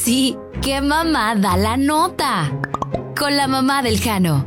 sí, que mamá da la nota. Con la mamá del Jano.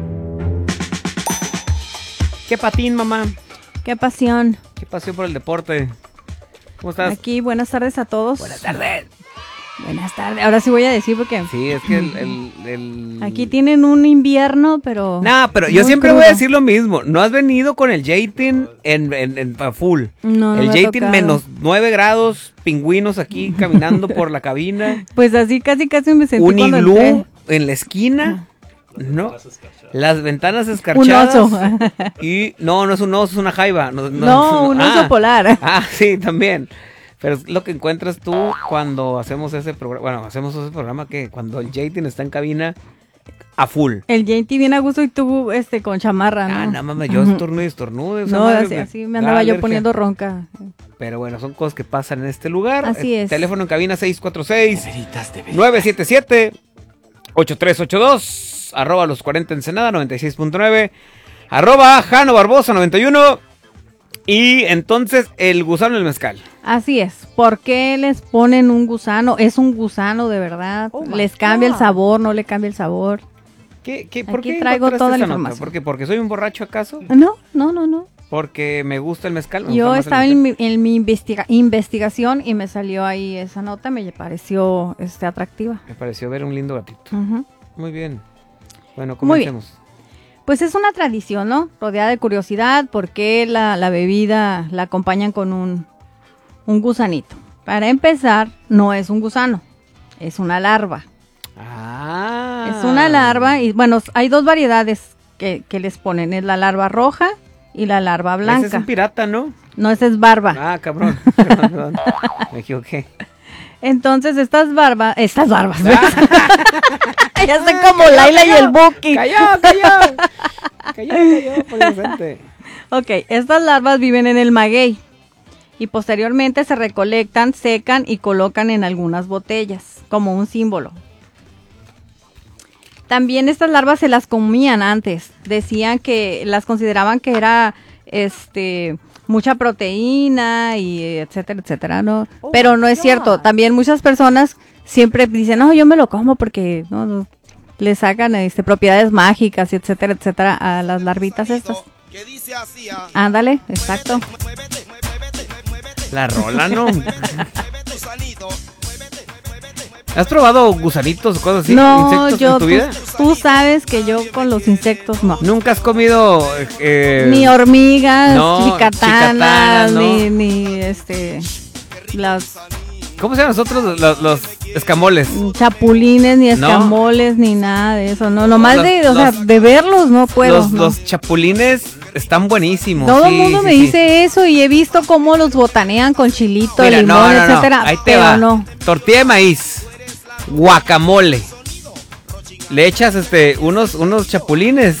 Qué patín, mamá. Qué pasión. Qué pasión por el deporte. ¿Cómo estás? Aquí, buenas tardes a todos. Buenas tardes. Buenas tardes. Ahora sí voy a decir porque Sí, es que el... aquí tienen un invierno, pero... No, pero yo muy siempre crudo. voy a decir lo mismo. No has venido con el Jatin en full. No, no el me ha Jatin tocado. menos 9 grados, pingüinos aquí caminando por la cabina. Pues así casi me sentí Un cuando iglú entré. en la esquina. No. Las ventanas Un escarchadas. oso. Y no es un oso, es una jaiba. No, un oso polar. Ah, sí, también. Pero es lo que encuentras tú cuando hacemos ese programa. Bueno, hacemos ese programa que cuando el Jatin está en cabina a full. El JT bien a gusto y tú con chamarra, ¿no? Ah, no mames, yo estornudo y estornudo. esa No, madre así me me da andaba yo alergia. poniendo ronca. Pero bueno, son cosas que pasan en este lugar. Así es. Teléfono en cabina 646-977-8382. Arroba los 40 Ensenada 96.9. Arroba Jano Barbosa 91. Y entonces el gusano del mezcal. Así es. ¿Por qué les ponen un gusano? Es un gusano de verdad. Oh my ¿Les cambia el God. sabor? ¿No le cambia el sabor? ¿Por Aquí qué traigo encontraste toda la esa nota? información. ¿Porque soy un borracho acaso? No. Porque me gusta el mezcal. me Yo gusta más el estaba mezcal. en mi investigación y me salió ahí esa nota, me pareció atractiva. Me pareció ver un lindo gatito. Ujú. Muy bien. Bueno, Muy bien. comencemos. Pues es una tradición, ¿no? Rodeada de curiosidad, porque la bebida la acompañan con un gusanito. Para empezar, no es un gusano, es una larva. Ah. Es una larva y bueno, hay dos variedades que les ponen, es la larva roja y la larva Ese blanca. es un pirata, ¿no? No, esa es barba. Ah, cabrón. Perdón. Me equivoqué. Entonces estas barbas, Ah. ya sé como Laila y el Buki. Cayó, por inocente. Ok, estas larvas viven en el maguey y posteriormente se recolectan, secan y colocan en algunas botellas como un símbolo. También estas larvas se las comían antes, decían que las consideraban que era mucha proteína y etcétera, etcétera, ¿no? Pero no es cierto, también muchas personas siempre dicen, no, yo me lo como porque no le sacan propiedades mágicas y etcétera, etcétera a las larvitas estas. Ándale, exacto. La rola, ¿no? ¿Has probado gusanitos o cosas así? No, ¿Insectos en tu vida? tú sabes que yo con los insectos no. ¿Nunca has comido Ni hormigas, no, chicatanas, chicatana, no. ni las ¿Cómo se llaman nosotros los escamoles? chapulines, ni No. escamoles, ni nada de eso, no, nomás Los- de verlos no puedo. no. Los chapulines están buenísimos. Todo el sí, mundo sí, me sí. dice eso y he visto cómo los botanean con chilito, Mira, limón, etcétera, ahí te pero va. no. Tortilla de maíz, guacamole. Le echas unos chapulines.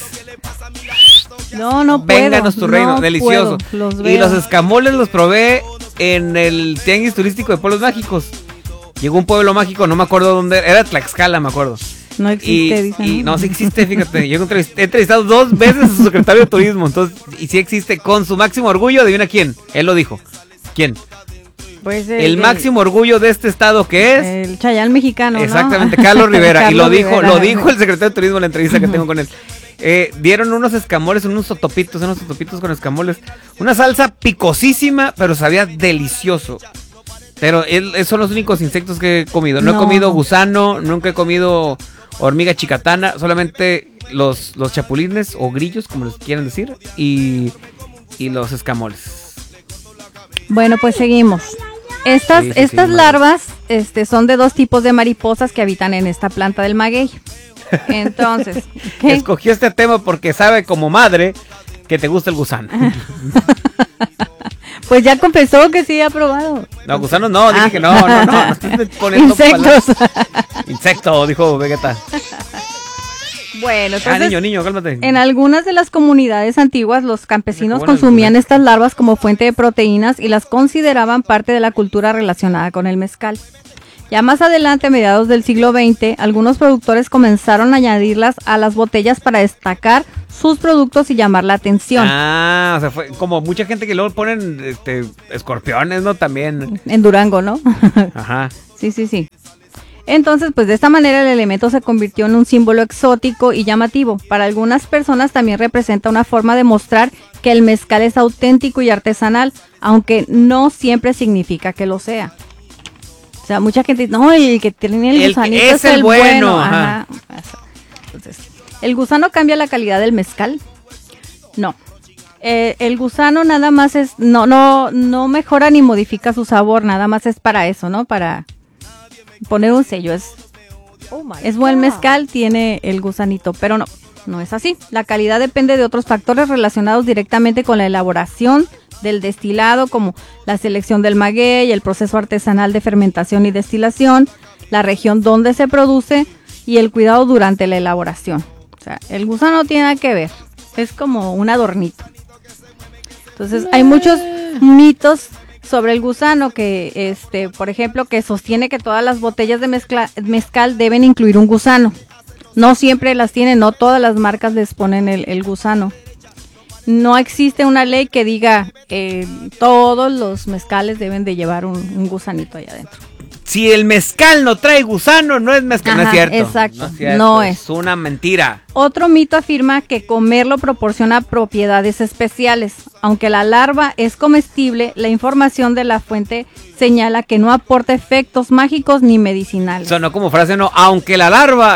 No puedo. Vénganos tu reino, no delicioso. puedo, los Y veo. los escamoles los probé en el tianguis turístico de Pueblos Mágicos. Llegó un pueblo mágico, no me acuerdo dónde era, Tlaxcala, me acuerdo. No existe, dicen. Y no, sí existe, fíjate. Yo he entrevistado 2 veces a su secretario de turismo, entonces, y sí existe con su máximo orgullo, adivina quién, él lo dijo. ¿Quién? Pues El máximo orgullo de este estado que es. el Chayán mexicano, ¿no? Exactamente, Carlos Rivera. Y Carlos lo dijo Rivera. el secretario de turismo en la entrevista que tengo con él. Dieron unos escamoles, unos totopitos con escamoles. Una salsa picosísima, pero sabía delicioso. Pero esos son los únicos insectos que he comido. No he No. comido gusano, nunca he comido hormiga chicatana, solamente los chapulines o grillos, como les quieran decir, y los escamoles. Bueno, pues seguimos. Estas Sí, María. larvas son de 2 tipos de mariposas que habitan en esta planta del maguey. Entonces, ¿qué? Escogió este tema porque sabe como madre que te gusta el gusano. Pues ya confesó que sí ha probado. No, gusanos no, dije que no estés poniendo Insectos. Insecto, dijo Vegeta. Bueno, entonces, Niño, cálmate. en algunas de las comunidades antiguas, los campesinos Bueno, consumían estas larvas como fuente de proteínas y las consideraban parte de la cultura relacionada con el mezcal. Ya más adelante, a mediados del siglo XX, algunos productores comenzaron a añadirlas a las botellas para destacar sus productos y llamar la atención. Ah, o sea, fue como mucha gente que luego ponen escorpiones, ¿no? También. En Durango, ¿no? Ajá. Sí. Entonces, pues de esta manera el elemento se convirtió en un símbolo exótico y llamativo. Para algunas personas también representa una forma de mostrar que el mezcal es auténtico y artesanal, aunque no siempre significa que lo sea. O sea, mucha gente dice, no, el que tiene el gusanito es el bueno. Ajá. Entonces, ¿el gusano cambia la calidad del mezcal? No. El gusano nada más es, no mejora ni modifica su sabor, nada más es para eso, ¿no? Para poner un sello. Es buen mezcal, tiene el gusanito, pero no es así. La calidad depende de otros factores relacionados directamente con la elaboración del destilado, como la selección del maguey, el proceso artesanal de fermentación y destilación, la región donde se produce y el cuidado durante la elaboración. O sea, el gusano no tiene nada que ver, es como un adornito. Entonces, hay muchos mitos sobre el gusano que, por ejemplo, que sostiene que todas las botellas de mezcal deben incluir un gusano. No siempre las tienen, no todas las marcas les ponen el gusano. No existe una ley que diga todos los mezcales deben de llevar un gusanito allá adentro. Si el mezcal no trae gusano, no es mezcal. Ajá, no es cierto. Exacto, no es una mentira. Otro mito afirma que comerlo proporciona propiedades especiales. Aunque la larva es comestible, la información de la fuente señala que no aporta efectos mágicos ni medicinales. Sonó como frase, no, aunque la larva.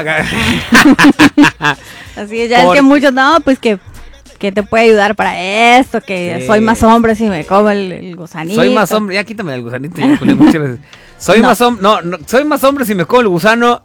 Así es, ya es que muchos, no, pues que te puede ayudar para esto, que sí. Soy más hombre si me como el gusanito. Soy más hombre, ya quítame el gusanito. Ya muchas veces. Soy más hombre, no, soy más hombre si me como el gusano.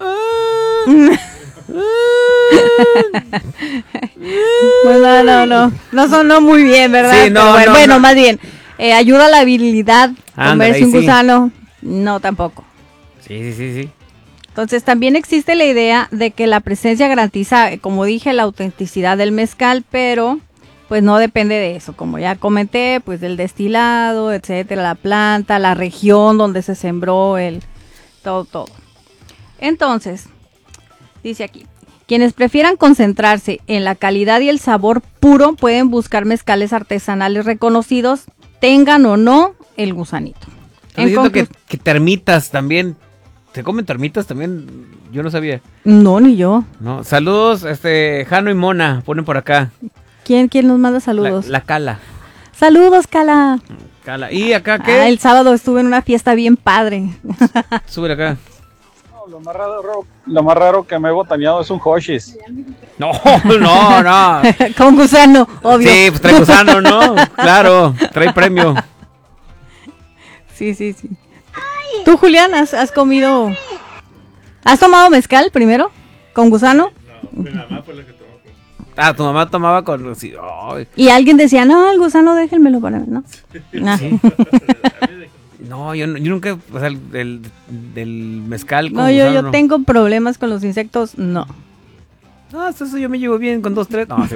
Pues no sonó muy bien, ¿verdad? Sí, bueno, más bien, ayuda a la habilidad, comerse un gusano, no tampoco. Sí. Entonces también existe la idea de que la presencia garantiza, como dije, la autenticidad del mezcal, pero pues no depende de eso, como ya comenté, pues del destilado, etcétera, la planta, la región donde se sembró todo. Entonces, dice aquí, quienes prefieran concentrarse en la calidad y el sabor puro pueden buscar mezcales artesanales reconocidos, tengan o no el gusanito. Siento que termitas también, ¿se comen termitas también? Yo no sabía. No, ni yo. No, saludos, Jano y Mona, ponen por acá. ¿Quién nos manda saludos? La Cala. Saludos, Cala. ¿Y acá qué? El sábado estuve en una fiesta bien padre. Sube acá. Lo más raro que me he botaneado es un Hoshis. No. Con gusano, obvio. Sí, pues trae gusano, ¿no? Claro, trae premio. Sí. ¿Tú, Julián, has comido? ¿Has tomado mezcal primero? ¿Con gusano? No, mi mamá fue la que tomó. Tu mamá tomaba con... Sí, y alguien decía, no, el gusano déjenmelo para mí, ¿no? Sí. No, yo nunca, o sea, del mezcal con no, yo tengo problemas con los insectos, no. No, hasta eso yo me llevo bien con 2, 3. No.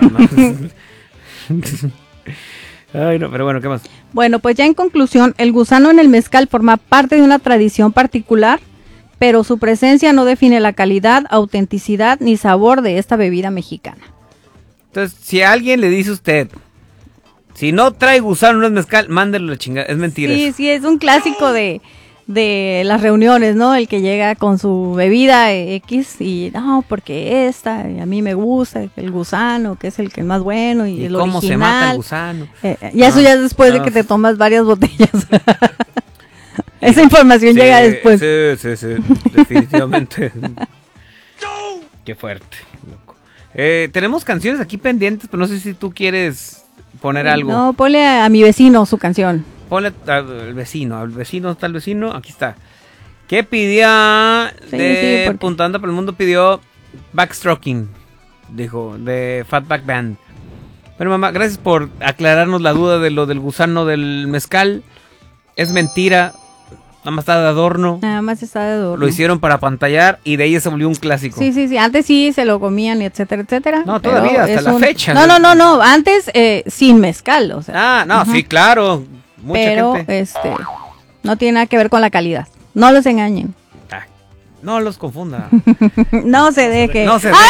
Ay, no, pero bueno, ¿qué más? Bueno, pues ya en conclusión, el gusano en el mezcal forma parte de una tradición particular, pero su presencia no define la calidad, autenticidad ni sabor de esta bebida mexicana. Entonces, si a alguien le dice usted, si no trae gusano no es mezcal, mándelo la chingada, es mentira. Sí, es un clásico de las reuniones, ¿no? El que llega con su bebida X y no, porque esta, y a mí me gusta el gusano, que es el que es más bueno y el cómo original. Se mata el gusano. Y eso ya es después de que te tomas varias botellas. Esa información llega después. Sí, definitivamente. Qué fuerte, loco. Tenemos canciones aquí pendientes, pero no sé si tú quieres poner algo. No, ponle a mi vecino su canción. Ponle al vecino, está el vecino, aquí está. ¿Qué pedía? Puntando por el Mundo pidió Backstroking, dijo, de Fatback Band. Bueno, mamá, gracias por aclararnos la duda de lo del gusano del mezcal. Es mentira. Nada más está de adorno. Lo hicieron para pantallar y de ahí se volvió un clásico. Sí. Antes sí se lo comían y etcétera. No, todavía, hasta la fecha. No. Antes sin mezcal, o sea. Sí, claro. Mucha gente. No tiene nada que ver con la calidad. No los engañen. No los confunda. No se deje.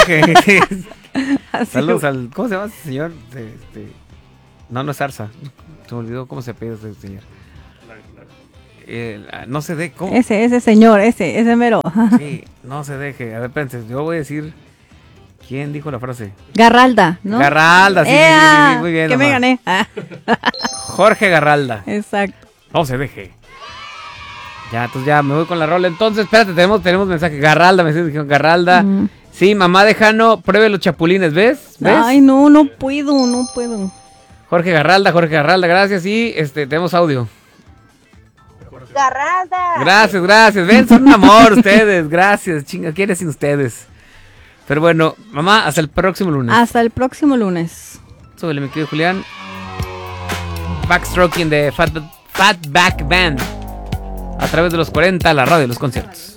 Saludos al... ¿Cómo se llama ese señor? No es Zarza. Se me olvidó cómo se pide ese señor. No se deje. ¿Cómo? Ese señor, ese mero. Sí, no se deje. A ver, espérense, yo voy a decir. ¿Quién dijo la frase? Garralda, ¿no? Garralda, sí, muy bien. Que me mamá. gané. Ah, Jorge Garralda. exacto. No se deje. Ya, entonces ya me voy con la rola. Entonces, espérate, tenemos mensaje. Garralda, me dijeron Garralda. Sí, mamá de Jano, pruebe los chapulines, ¿ves? Ay, no puedo. Jorge Garralda, gracias. Y tenemos audio. Garralda. Gracias. Ven, son un amor ustedes. Gracias, chinga, ¿quién es sin ustedes? Pero bueno, mamá, hasta el próximo lunes. Hasta el próximo lunes. Súbele, mi querido Julián. Backstroking de Fatback Band. A través de los 40, la radio de los conciertos.